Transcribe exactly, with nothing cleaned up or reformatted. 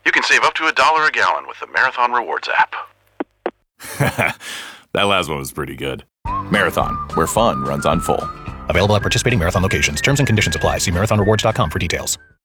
You can save up to a dollar a gallon with the Marathon Rewards app. That last one was pretty good. Marathon, where fun runs on full. Available at participating Marathon locations. Terms and conditions apply. See marathon rewards dot com for details.